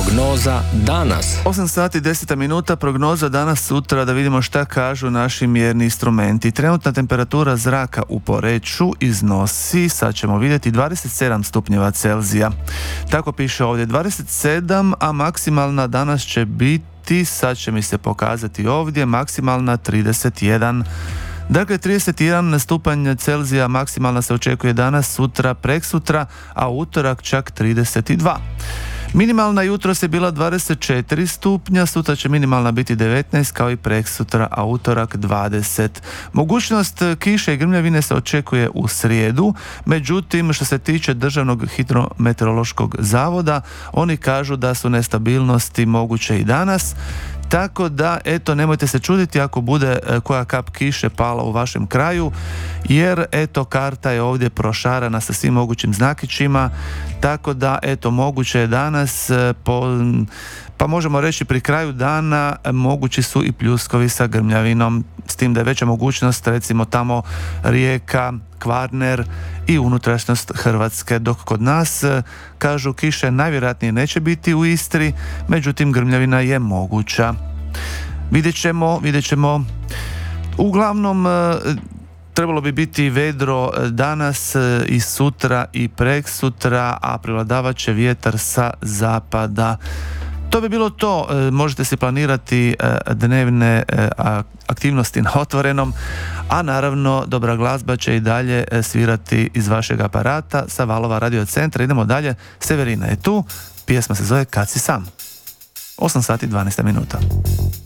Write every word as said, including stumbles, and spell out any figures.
Prognoza danas. osam sati deset minuta, prognoza danas sutra, da vidimo šta kažu naši mjerni instrumenti. Trenutna temperatura zraka u Poreču iznosi, sad ćemo vidjeti, dvadeset sedam stupnjeva Celzija. Tako piše ovdje dvadeset sedam, a maksimalna danas će biti, sad će mi se pokazati ovdje, maksimalna trideset jedan. Dakle, trideset jedan stupanj Celzija maksimalna se očekuje danas, sutra, preksutra, a utorak čak trideset dva. Minimalna jutros je bila dvadeset četiri stupnja, sutra će minimalna biti devetnaest, kao i preksutra, a utorak dvadeset. Mogućnost kiše i grmljavine se očekuje u srijedu, međutim, što se tiče Državnog hidrometeorološkog zavoda, oni kažu da su nestabilnosti moguće i danas. Tako da, eto, nemojte se čuditi ako bude koja kap kiše pala u vašem kraju, jer, eto, karta je ovdje prošarana sa svim mogućim znakićima, tako da, eto, moguće je danas, po, pa možemo reći pri kraju dana, mogući su i pljuskovi sa grmljavinom, s tim da je veća mogućnost, recimo, tamo Rijeka, Kvarner i unutrašnjost Hrvatske, dok kod nas, kažu, kiše najvjerojatnije neće biti u Istri, međutim grmljavina je moguća. Vidjet ćemo, vidjet ćemo. Uglavnom, trebalo bi biti vedro danas i sutra i preksutra, a prevladavat će vjetar sa zapada. To bi bilo to. Možete si planirati dnevne aktivnosti na otvorenom, a naravno dobra glazba će i dalje svirati iz vašeg aparata sa valova radio centra. Idemo dalje, Severina je tu, pjesma se zove Kad si sam. osam sati dvanaest minuta.